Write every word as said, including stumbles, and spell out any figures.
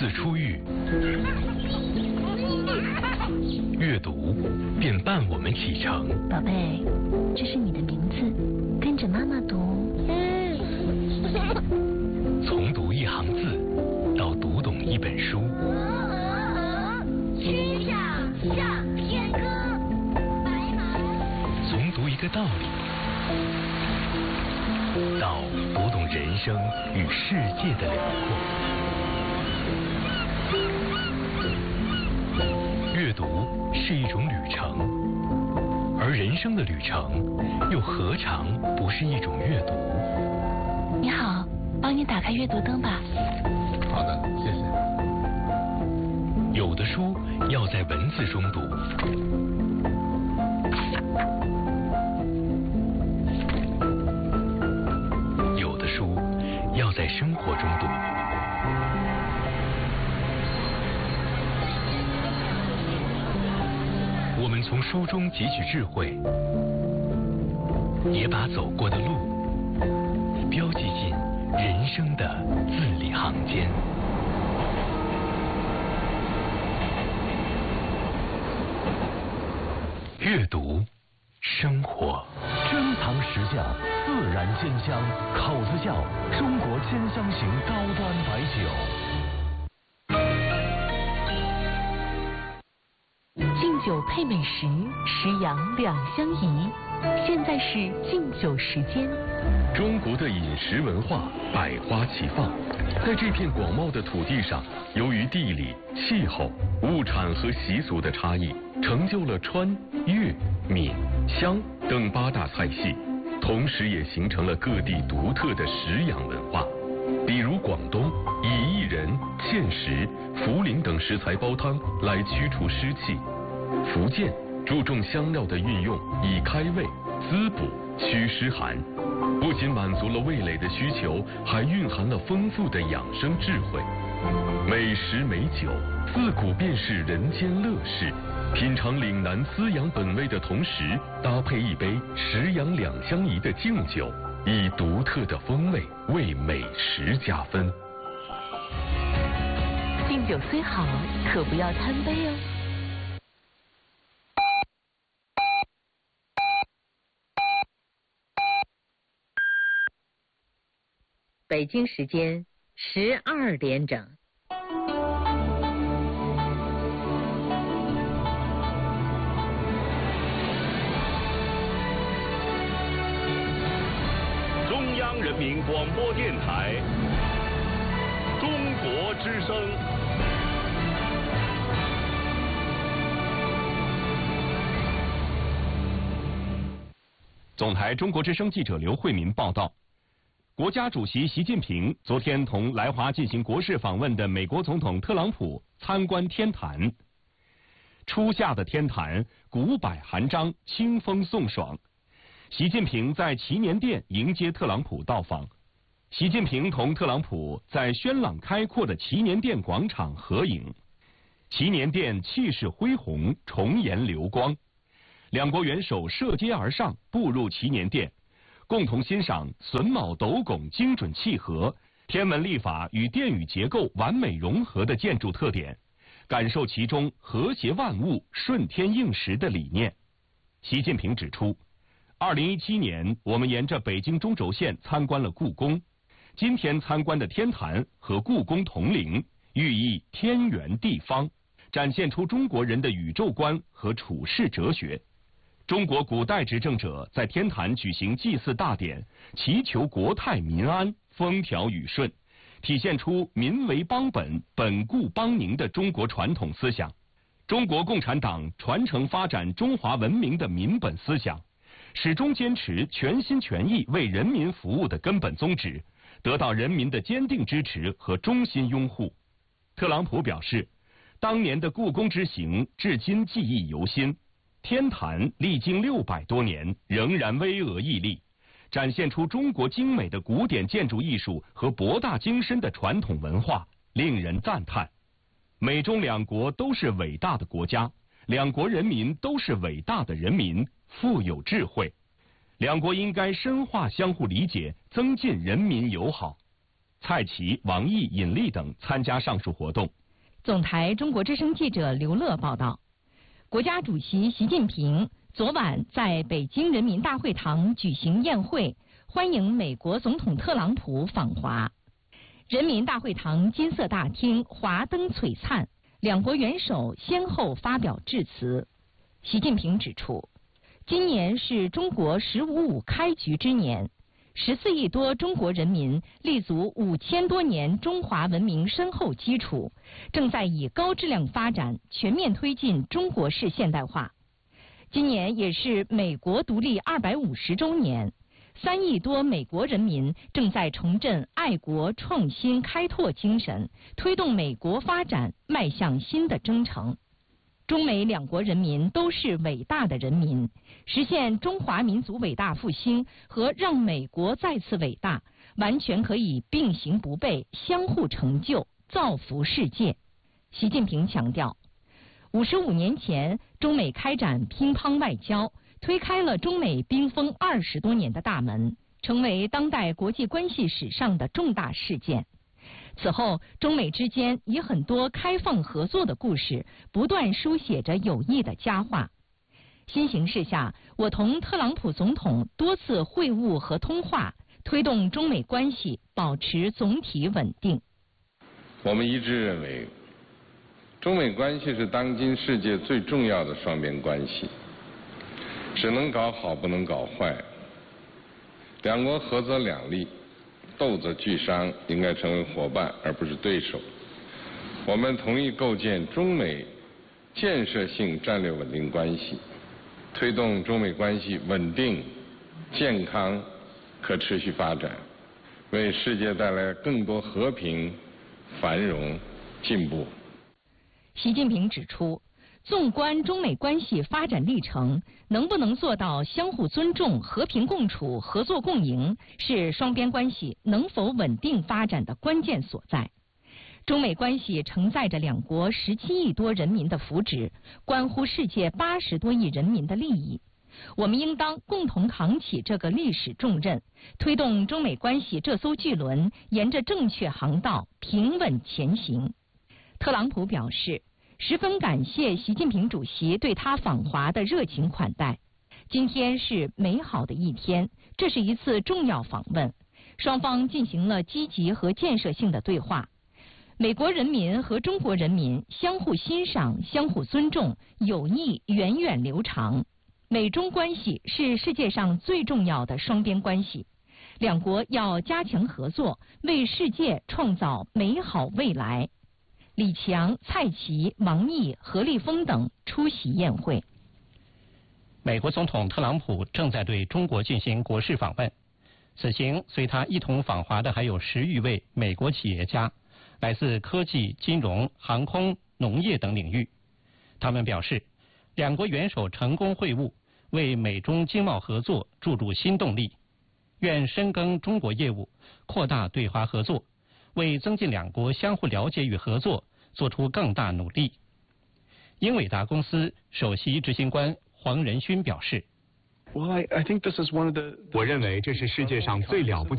字初遇，阅读便伴我们启程。 宝贝，这是你的名字，跟着妈妈读。 从读一行字到读懂一本书。 曲项向天歌，白马。 从读一个道理到读懂人生与世界的辽阔。阅读是一种旅程，而人生的旅程又何尝不是一种阅读？ 你好，帮你打开阅读灯吧。 好的，谢谢。 有的书要在文字中读，有的书要在生活中读。我们从书中汲取智慧，也把走过的路标记进人生的字里行间。阅读，生活。 珍藏实窖，自然鲜香。口子窖，中国鲜香型高端白酒。 敬酒配美食，食养两相宜。现在是敬酒时间。 中国的饮食文化百花齐放，在这片广袤的土地上，由于地理、气候、物产和习俗的差异，成就了川、粤、闽、湘等八大菜系，同时也形成了各地独特的食养文化。比如广东以薏仁、芡实、茯苓等食材煲汤来驱除湿气，福建注重香料的运用，以开胃、滋补、祛湿寒。不仅满足了味蕾的需求，还蕴含了丰富的养生智慧。美食美酒自古便是人间乐事，品尝岭南滋养本味的同时，搭配一杯食养两相宜的敬酒，以独特的风味为美食加分。 敬酒虽好，可不要贪杯哦。 北京时间十二点整。 中央人民广播电台中国之声。 总台中国之声记者刘慧民报道。国家主席习近平昨天同来华进行国事访问的美国总统特朗普参观天坛。初夏的天坛古柏含章，清风送爽。习近平在祈年殿迎接特朗普到访。习近平同特朗普在轩朗开阔的祈年殿广场合影。祈年殿气势恢宏，重颜流光。两国元首涉阶而上，步入祈年殿，共同欣赏榫卯斗拱精准契合、天文历法与殿宇结构完美融合的建筑特点，感受其中和谐万物、顺天应时的理念。习近平指出，二零一七年我们沿着北京中轴线参观了故宫，今天参观的天坛和故宫同龄，寓意天圆地方，展现出中国人的宇宙观和处世哲学。中国古代执政者在天坛举行祭祀大典，祈求国泰民安、风调雨顺，体现出民为邦本、本固邦宁的中国传统思想。中国共产党传承发展中华文明的民本思想，始终坚持全心全意为人民服务的根本宗旨，得到人民的坚定支持和衷心拥护。特朗普表示，当年的故宫之行至今记忆犹新。天坛历经六百多年，仍然巍峨屹立，展现出中国精美的古典建筑艺术和博大精深的传统文化，令人赞叹。美中两国都是伟大的国家，两国人民都是伟大的人民，富有智慧。两国应该深化相互理解，增进人民友好。 蔡奇、王毅、尹力等参加上述活动。 总台中国之声记者刘乐报道，国家主席习近平昨晚在北京人民大会堂举行宴会，欢迎美国总统特朗普访华。人民大会堂金色大厅华灯璀璨，两国元首先后发表致辞。习近平指出，今年是中国“十五五”开局之年，十四亿多中国人民立足五千多年中华文明深厚基础，正在以高质量发展全面推进中国式现代化。今年也是美国独立二百五十周年，三亿多美国人民正在重振爱国创新开拓精神，推动美国发展迈向新的征程。中美两国人民都是伟大的人民，实现中华民族伟大复兴和让美国再次伟大，完全可以并行不悖，相互成就，造福世界。习近平强调，五十五年前，中美开展乒乓外交，推开了中美冰封二十多年的大门，成为当代国际关系史上的重大事件。此后，中美之间以很多开放合作的故事，不断书写着有益的佳话。新形势下，我同特朗普总统多次会晤和通话，推动中美关系保持总体稳定。 我们一致认为，中美关系是当今世界最重要的双边关系，只能搞好，不能搞坏。两国合则两利，斗则俱伤，应该成为伙伴而不是对手。我们同意构建中美建设性战略稳定关系，推动中美关系稳定、健康、可持续发展，为世界带来更多和平、繁荣、进步。 习近平指出，纵观中美关系发展历程，能不能做到相互尊重、和平共处、合作共赢，是双边关系能否稳定发展的关键所在。中美关系承载着两国十七亿多人民的福祉，关乎世界八十多亿人民的利益。我们应当共同扛起这个历史重任，推动中美关系这艘巨轮沿着正确航道平稳前行。特朗普表示，十分感谢习近平主席对他访华的热情款待。今天是美好的一天，这是一次重要访问，双方进行了积极和建设性的对话。美国人民和中国人民相互欣赏、相互尊重，友谊源远流长。美中关系是世界上最重要的双边关系，两国要加强合作，为世界创造美好未来。李强、蔡奇、王毅、何立峰等出席宴会。 美国总统特朗普正在对中国进行国事访问，此行随他一同访华的还有十余位美国企业家，来自科技、金融、航空、农业等领域。他们表示，两国元首成功会晤，为美中经贸合作注入新动力，愿深耕中国业务，扩大对华合作，为增进两国相互了解与合作做出更大努力。英伟达公司首席执行官黄仁勋表示， 我认为这是世界上最了不起